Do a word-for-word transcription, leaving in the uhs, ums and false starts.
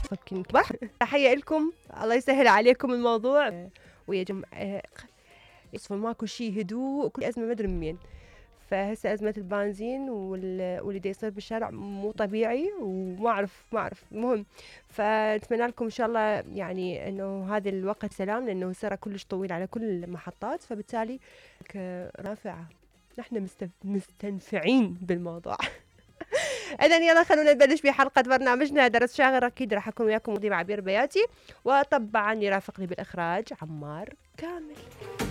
فكين بحر. تحية لكم، الله يسهل عليكم الموضوع ويا جماعة يصفى ماكو شيء هدوء، كل أزمة مدري من مين. فهسه أزمة البنزين واللي دا يصير بالشارع مو طبيعي، وما أعرف ما أعرف المهم. فنتمنى لكم إن شاء الله يعني إنه هذا الوقت سلام، لأنه سرى كلش طويل على كل المحطات، فبالتالي رافعة نحن مستنفعين بالموضوع. إذن يلا خلونا نبلش بحلقة برنامجنا درس شاغر. أكيد راح أكون وياكم مضيف عبير بياتي، وطبعا يرافقني بالإخراج عمار كامل.